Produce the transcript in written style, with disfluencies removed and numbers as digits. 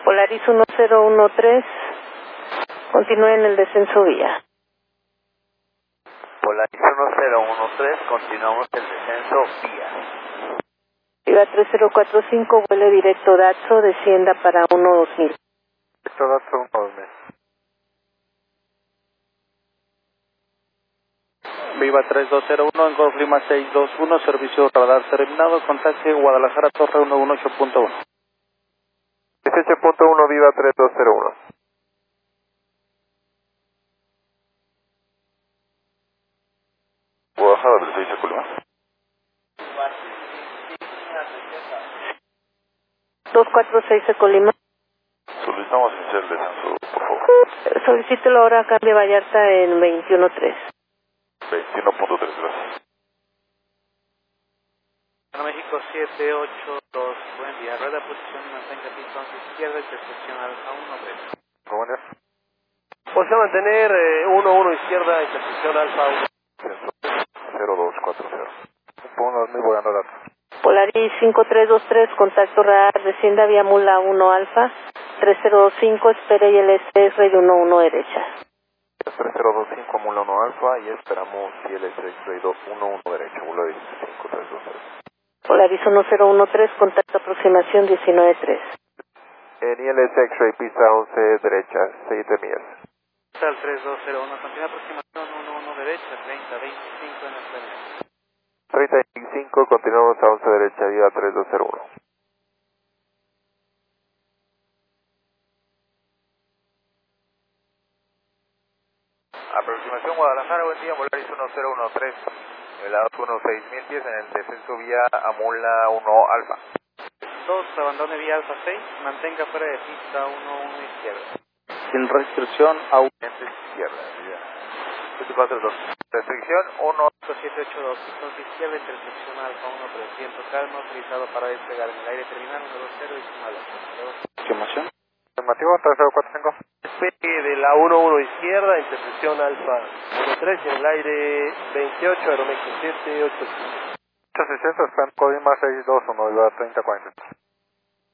Polaris 1013, continúe en el descenso vía. Polaris 1013, continuamos el descenso vía. Viva 3045, vuelo directo Datso, descienda para 12000. Directo Datso 12000. Viva 3201, en Golf Lima 621, servicio radar terminado, contacte Guadalajara Torre 118.1. 18.1, Viva 3201. Guadalajara del 6 Colima. 246 de Colima. Solicitamos iniciar el descenso, por favor. Solicito la hora cambio Vallarta en 21.3. 21.3, gracias. México 782, buen día. Rueda posición, mantenga pista 11 izquierda, intersección Alfa 1 derecha. Buen día. Posición mantener 1-1 izquierda, intersección Alfa 1. 0240. Pongo muy buena data. Polaris 5323, contacto radar, descienda vía Mula 1 Alfa, 3025, espere y LS Rey 11 derecha. 3025, Mula 1 Alfa, y esperamos ILS X-Ray 211 derecha, Mula 15323. Polaris 1013, contacto aproximación 193. En ILS X-Ray pista 11 derecha, 7 millas. Al 3201, continúa aproximación 11 derecha, 3025 en el término. 35, continuamos a 11 derecha, Viva 3201. Aproximación Guadalajara, buen día, Polaris 1013, elevados 16.000 pies en el descenso vía Amula 1 Alfa. 2, abandone vía Alfa 6, mantenga fuera de pista 11 izquierda. Sin restricción a Izquierda, vía 742. Restricción 1. 782, pista 11 izquierda, intersección Alfa 1300, calma, autorizado para despegar en el aire terminal 120 y sumar la confirmación. Afirmativo 3045. Despegue de la 11 izquierda, intersección Alfa 13 en el aire 28, Aeroméxico 785. 860, Span Colima 621, Viva 3040.